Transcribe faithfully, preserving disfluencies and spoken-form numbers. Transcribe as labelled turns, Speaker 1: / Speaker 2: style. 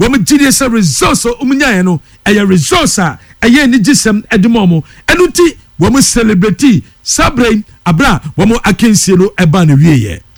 Speaker 1: wɔn gye se results omunyae no ɛyɛ results a ɛyɛ ni gisem edimomo ɛno ti wɔn celebrate sabre abra wɔn akensie no ɛba na wieye